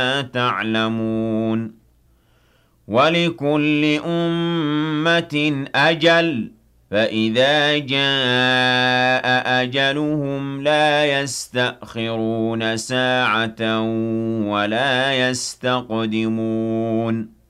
تعلمون ولكل أمة أجل فإذا جاء أجلهم لا يستأخرون ساعة ولا يستقدمون